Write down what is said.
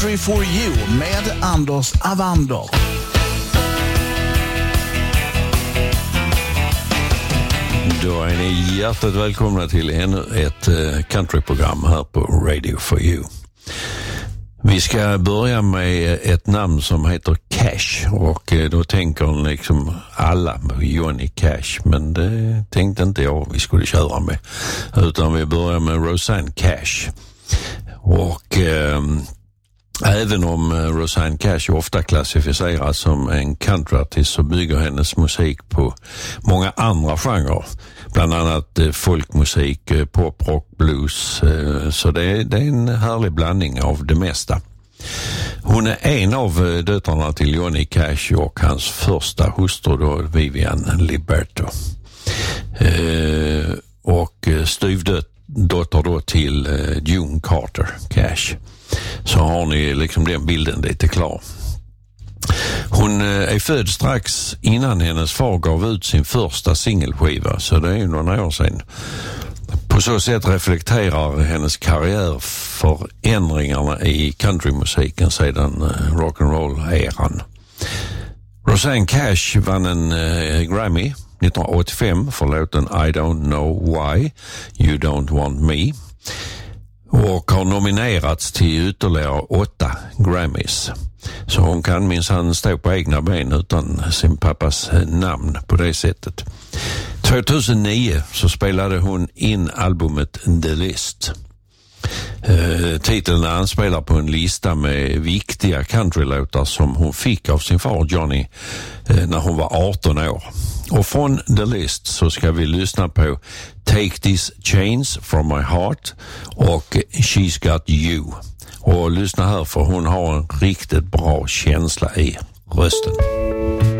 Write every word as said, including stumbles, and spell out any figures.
Country for you med Anders Avander. Då är ni hjärtligt välkomna till ännu ett countryprogram här på Radio for you. Vi ska börja med ett namn som heter Cash, och då tänker liksom alla på Johnny Cash, men det tänkte inte jag vi skulle köra med, utan vi börjar med Rosanne Cash. Och eh, även om Rosanne Cash ofta klassificeras som en countryartist så bygger hennes musik på många andra genrer. Bland annat folkmusik, pop, rock, blues. Så det är, det är en härlig blandning av det mesta. Hon är en av döttrarna till Johnny Cash och hans första hustru då, Vivian Liberto. Och styvdotter då till June Carter Cash. Så har ni liksom den bilden lite klar. Hon är född strax innan hennes far gav ut sin första singelskiva, så det är ju några år sedan. På så sätt reflekterar hennes karriär förändringarna i countrymusiken sedan rock'n'roll-eran. Rosanne Cash vann en uh, Grammy nittonhundraåttiofem för låten I Don't Know Why You Don't Want Me, och har nominerats till ytterligare åtta Grammys. Så hon kan minsann stå på egna ben utan sin pappas namn på det sättet. tjugohundranio så spelade hon in albumet The List. Uh, titeln anspelar på en lista med viktiga countrylåtar som hon fick av sin far Johnny uh, när hon var arton år. Och från The List så ska vi lyssna på Take These Chains From My Heart och She's Got You. Och lyssna här, för hon har en riktigt bra känsla i rösten.